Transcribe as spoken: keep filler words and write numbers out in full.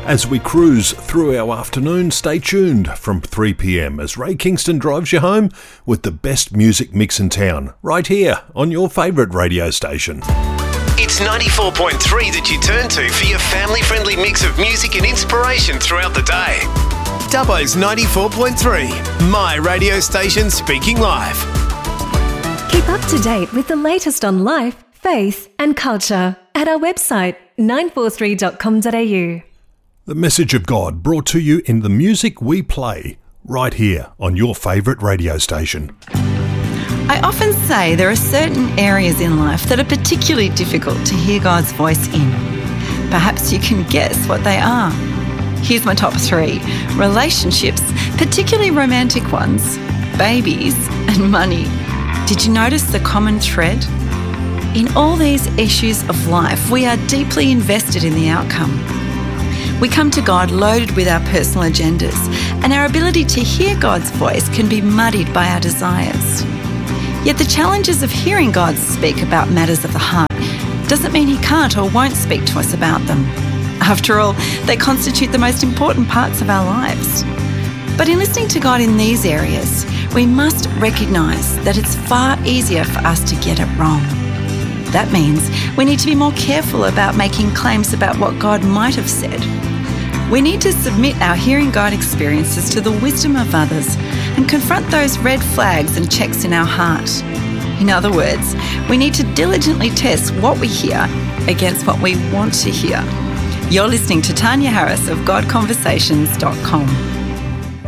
As we cruise through our afternoon, stay tuned from three p.m. as Ray Kingston drives you home with the best music mix in town, right here on your favourite radio station. It's ninety-four point three that you turn to for your family-friendly mix of music and inspiration throughout the day. Dubbo's ninety-four point three, my radio station speaking live. Keep up to date with the latest on life, faith and culture at our website nine four three dot com dot a u. The message of God brought to you in the music we play, right here on your favourite radio station. I often say there are certain areas in life that are particularly difficult to hear God's voice in. Perhaps you can guess what they are. Here's my top three. Relationships, particularly romantic ones, babies and money. Did you notice the common thread? In all these issues of life, we are deeply invested in the outcome. We come to God loaded with our personal agendas, and our ability to hear God's voice can be muddied by our desires. Yet the challenges of hearing God speak about matters of the heart doesn't mean He can't or won't speak to us about them. After all, they constitute the most important parts of our lives. But in listening to God in these areas, we must recognise that it's far easier for us to get it wrong. That means we need to be more careful about making claims about what God might have said. We need to submit our hearing God experiences to the wisdom of others and confront those red flags and checks in our heart. In other words, we need to diligently test what we hear against what we want to hear. You're listening to Tanya Harris of God Conversations dot com.